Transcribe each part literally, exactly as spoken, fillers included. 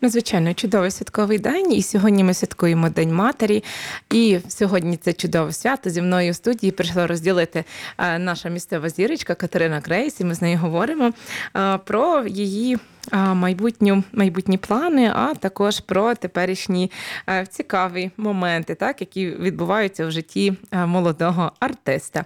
Надзвичайно чудовий святковий день, і сьогодні ми святкуємо День матері. І сьогодні це чудове свято. Зі мною в студії прийшла розділити е, наша місцева зірочка Катерина Грейс, і ми з нею говоримо е, про її е, майбутню, майбутні плани, а також про теперішні е, цікаві моменти, так, які відбуваються в житті е, молодого артиста.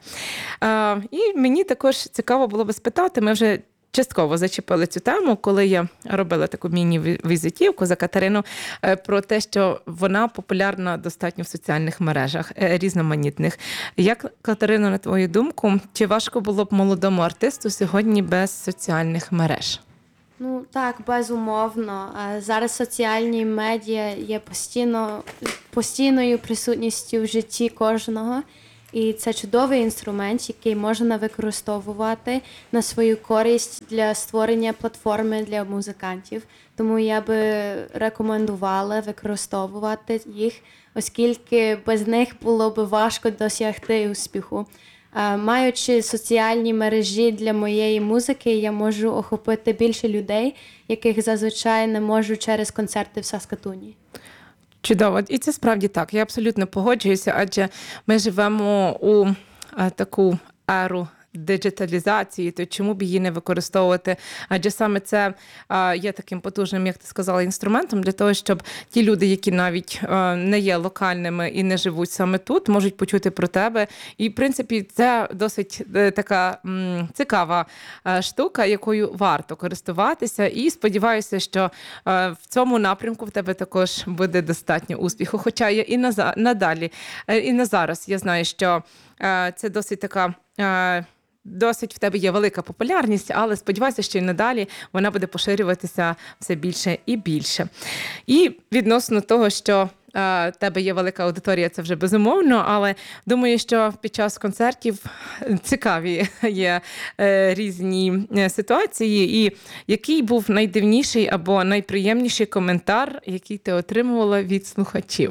Е, і мені також цікаво було би спитати, ми вже частково зачепили цю тему, коли я робила таку міні-візитівку за Катерину про те, що вона популярна достатньо в соціальних мережах різноманітних. Як, Катерино, на твою думку, чи важко було б молодому артисту сьогодні без соціальних мереж? Ну так, безумовно. Зараз соціальні медіа є постійно, постійною присутністю в житті кожного. І це чудовий інструмент, який можна використовувати на свою користь для створення платформи для музикантів. Тому я би рекомендувала використовувати їх, оскільки без них було б важко досягти успіху. Маючи соціальні мережі для моєї музики, я можу охопити більше людей, яких зазвичай не можу через концерти в Саскатуні. Чудово. І це справді так. Я абсолютно погоджуюся, адже ми живемо у а, таку еру диджиталізації, то чому б її не використовувати? Адже саме це а, є таким потужним, як ти сказала, інструментом для того, щоб ті люди, які навіть а, не є локальними і не живуть саме тут, можуть почути про тебе. І, в принципі, це досить така м, цікава а, штука, якою варто користуватися. І сподіваюся, що а, в цьому напрямку в тебе також буде достатньо успіху. Хоча я і на, надалі, і на зараз я знаю, що а, це досить така... А, Досить в тебе є велика популярність, але сподіваюся, що і надалі вона буде поширюватися все більше і більше. І відносно того, що в тебе є велика аудиторія, це вже безумовно, але думаю, що під час концертів цікаві є різні ситуації. І який був найдивніший або найприємніший коментар, який ти отримувала від слухачів?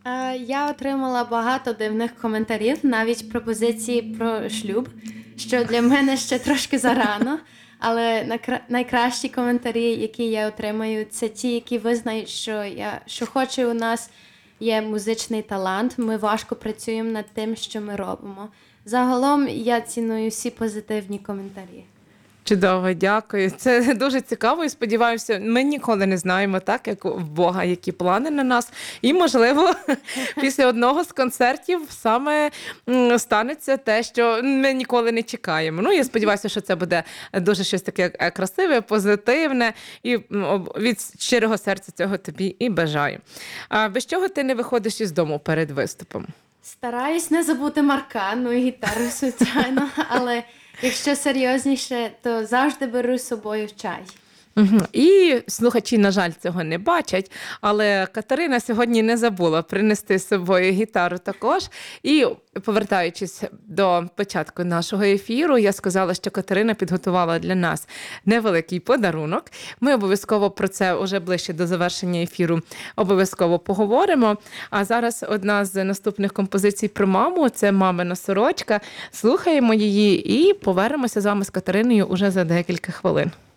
Я отримала багато дивних коментарів, навіть пропозиції про шлюб, що для мене ще трошки зарано, але найкращі коментарі, які я отримаю, це ті, які визнають, що я, що хоч і у нас є музичний талант, ми важко працюємо над тим, що ми робимо. Загалом я ціную всі позитивні коментарі. Чудово, дякую. Це дуже цікаво і сподіваюся, ми ніколи не знаємо, так, як в Бога, які плани на нас. І, можливо, після одного з концертів саме станеться те, що ми ніколи не чекаємо. Ну, я сподіваюся, що це буде дуже щось таке красиве, позитивне. І від щирого серця цього тобі і бажаю. А без чого ти не виходиш із дому перед виступом? Стараюсь не забути маркану і гітару, звичайно, але... Якщо серйозніше, то завжди беру з собою чай. Угу. І слухачі, на жаль, цього не бачать, але Катерина сьогодні не забула принести з собою гітару також. І повертаючись до початку нашого ефіру, я сказала, що Катерина підготувала для нас невеликий подарунок. Ми обов'язково про це уже ближче до завершення ефіру обов'язково поговоримо. А зараз одна з наступних композицій про маму – це «Мамина сорочка». Слухаємо її і повернемося з вами з Катериною уже за декілька хвилин.